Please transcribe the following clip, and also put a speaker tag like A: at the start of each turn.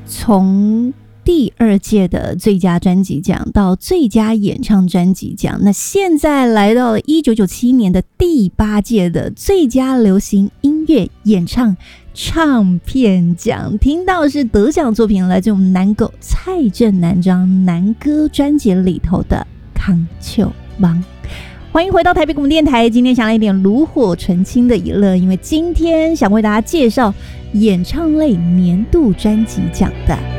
A: 从第2届的最佳专辑奖到最佳演唱专辑奖，那现在来到了1997年的第8届的最佳流行音乐演唱唱片奖。听到是得奖作品来自我们男狗蔡振南张男歌专辑里头的《康秋芒》。欢迎回到台北广播电台，今天想来一点炉火纯青的娱乐，因为今天想为大家介绍演唱类年度专辑奖的